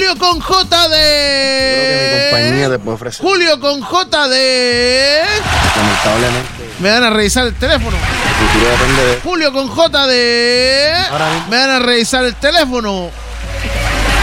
Julio con J de... Creo que mi compañía te puede ofrecer. Julio con J de... Lamentablemente, Me van a revisar el teléfono. el futuro depende de... Julio con J de... Ahora mismo. Me van a revisar el teléfono.